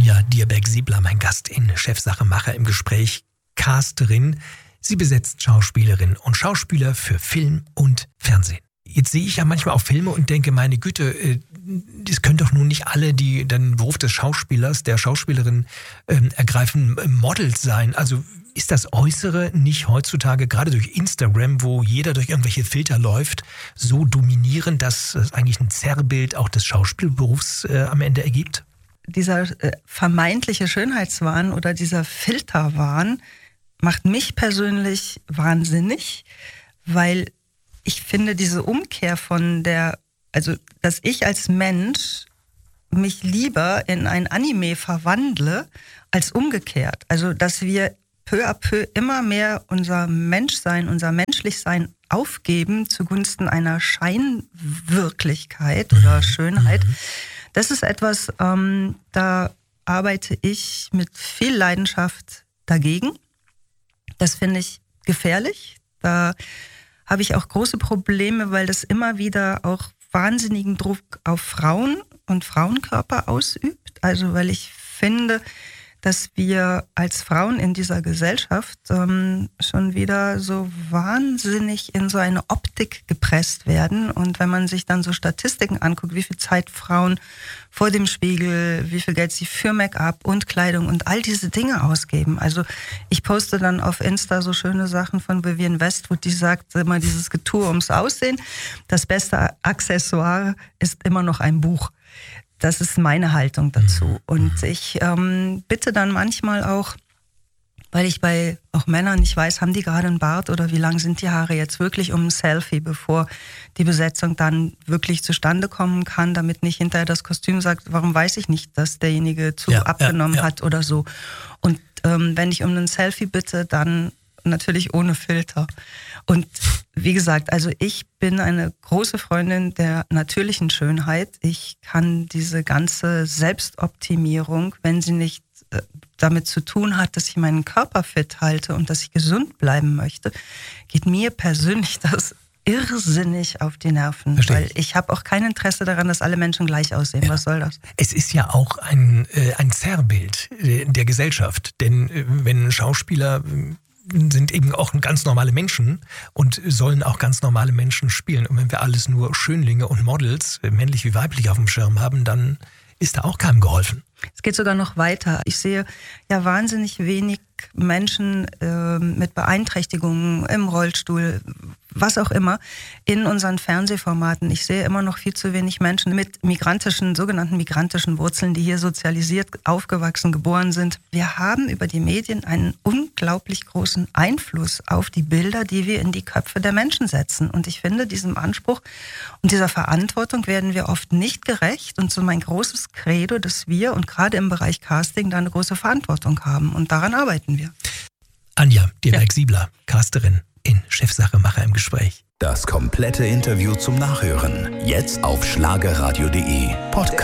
Anja Dierberg-Siebler, mein Gast in Chefsache Macher im Gespräch, Casterin. Sie besetzt Schauspielerinnen und Schauspieler für Film und Fernsehen. Jetzt sehe ich ja manchmal auch Filme und denke, meine Güte, das können doch nun nicht alle, die den Beruf des Schauspielers, der Schauspielerin ergreifen, Models sein. Also ist das Äußere nicht heutzutage, gerade durch Instagram, wo jeder durch irgendwelche Filter läuft, so dominierend, dass es eigentlich ein Zerrbild auch des Schauspielberufs am Ende ergibt? Dieser vermeintliche Schönheitswahn oder dieser Filterwahn macht mich persönlich wahnsinnig, weil ich finde diese Umkehr dass ich als Mensch mich lieber in ein Anime verwandle, als umgekehrt. Also, dass wir peu à peu immer mehr unser Menschsein, unser Menschlichsein aufgeben zugunsten einer Scheinwirklichkeit oder Schönheit. Das ist etwas, da arbeite ich mit viel Leidenschaft dagegen. Das finde ich gefährlich. Da habe ich auch große Probleme, weil das immer wieder auch wahnsinnigen Druck auf Frauen und Frauenkörper ausübt. Also weil ich finde, dass wir als Frauen in dieser Gesellschaft schon wieder so wahnsinnig in so eine Optik gepresst werden. Und wenn man sich dann so Statistiken anguckt, wie viel Zeit Frauen vor dem Spiegel, wie viel Geld sie für Make-up und Kleidung und all diese Dinge ausgeben. Also ich poste dann auf Insta so schöne Sachen von Vivienne Westwood, die sagt immer dieses Getue ums Aussehen. Das beste Accessoire ist immer noch ein Buch. Das ist meine Haltung dazu. Und ich bitte dann manchmal auch, weil ich bei auch Männern nicht weiß, haben die gerade einen Bart oder wie lang sind die Haare jetzt wirklich, um ein Selfie, bevor die Besetzung dann wirklich zustande kommen kann, damit nicht hinterher das Kostüm sagt, warum weiß ich nicht, dass derjenige abgenommen hat oder so. Und wenn ich um ein Selfie bitte, dann natürlich ohne Filter. Und wie gesagt, also ich bin eine große Freundin der natürlichen Schönheit. Ich kann diese ganze Selbstoptimierung, wenn sie nicht damit zu tun hat, dass ich meinen Körper fit halte und dass ich gesund bleiben möchte, geht mir persönlich das irrsinnig auf die Nerven. Weil ich habe auch kein Interesse daran, dass alle Menschen gleich aussehen. Ja. Was soll das? Es ist ja auch ein Zerrbild der Gesellschaft. Denn wenn Schauspieler sind eben auch ganz normale Menschen und sollen auch ganz normale Menschen spielen. Und wenn wir alles nur Schönlinge und Models, männlich wie weiblich, auf dem Schirm haben, dann ist da auch keinem geholfen. Es geht sogar noch weiter. Ich sehe ja wahnsinnig wenig Menschen mit Beeinträchtigungen im Rollstuhl, was auch immer, in unseren Fernsehformaten. Ich sehe immer noch viel zu wenig Menschen mit sogenannten migrantischen Wurzeln, die hier sozialisiert, aufgewachsen, geboren sind. Wir haben über die Medien einen unglaublich großen Einfluss auf die Bilder, die wir in die Köpfe der Menschen setzen. Und ich finde, diesem Anspruch und dieser Verantwortung werden wir oft nicht gerecht. Und so mein großes Credo, dass wir und gerade im Bereich Casting da eine große Verantwortung haben. Und daran arbeiten wir. Anja Dierberg-Siebler, Casterin in Chefsache Macher im Gespräch. Das komplette Interview zum Nachhören. Jetzt auf schlagerradio.de Podcast.